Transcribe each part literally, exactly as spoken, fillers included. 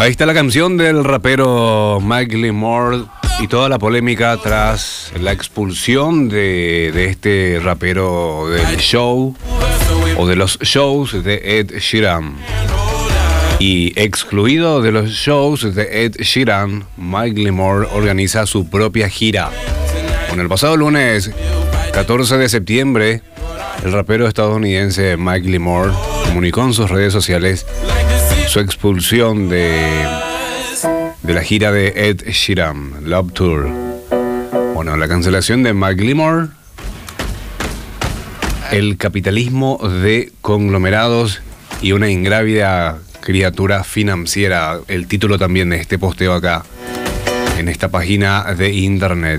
Ahí está la canción del rapero Macklemore y toda la polémica tras la expulsión de, de este rapero del show o de los shows de Ed Sheeran. Y excluido de los shows de Ed Sheeran, Macklemore organiza su propia gira. Bueno, el pasado lunes catorce de septiembre, el rapero estadounidense Macklemore comunicó en sus redes sociales su expulsión de, de la gira de Ed Sheeran, Love Tour. Bueno, la cancelación de Macklemore, el capitalismo de conglomerados y una ingrávida criatura financiera, el título también de este posteo acá, en esta página de internet.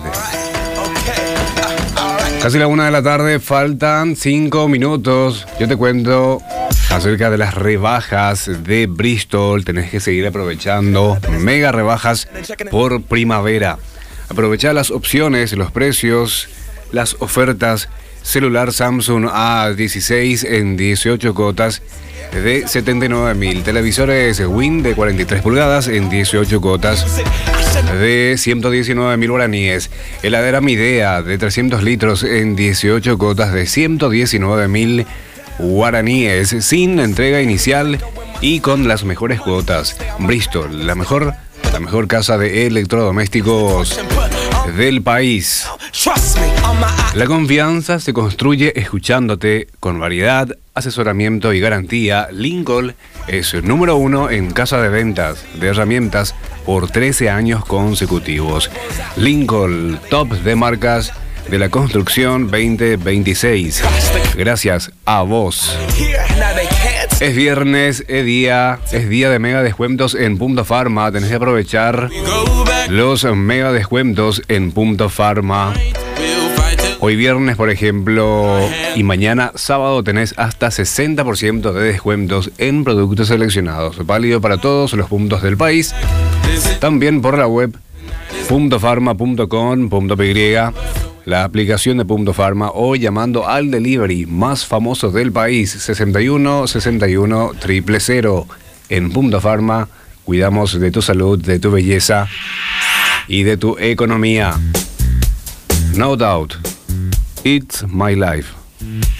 Casi la una de la tarde, faltan cinco minutos. Yo te cuento acerca de las rebajas de Bristol. Tenés que seguir aprovechando. Mega rebajas por primavera. Aprovecha las opciones, los precios, las ofertas. Celular Samsung A dieciséis en dieciocho cuotas de setenta y nueve mil. Televisores Win de cuarenta y tres pulgadas en dieciocho cuotas de ciento diecinueve mil guaraníes. Heladera Midea de trescientos litros en dieciocho cuotas de ciento diecinueve mil guaraníes, sin entrega inicial y con las mejores cuotas. Bristol, la mejor, la mejor casa de electrodomésticos del país. La confianza se construye escuchándote con variedad, asesoramiento y garantía. Lincoln es el número uno en casa de ventas de herramientas por trece años consecutivos. Lincoln, top de marcas de la construcción veinte veintiséis. Gracias a vos. Es viernes, es día, es día de mega descuentos en Punto Pharma. Tenés que aprovechar los mega descuentos en Punto Pharma. Hoy viernes, por ejemplo, y mañana sábado tenés hasta sesenta por ciento de descuentos en productos seleccionados. Válido para todos los puntos del país. También por la web punto pharma punto com punto p y, la aplicación de Punto Pharma, o llamando al delivery más famoso del país, sesenta y uno sesenta y uno cero cero cero. En Punto Pharma cuidamos de tu salud, de tu belleza y de tu economía. No doubt, it's my life.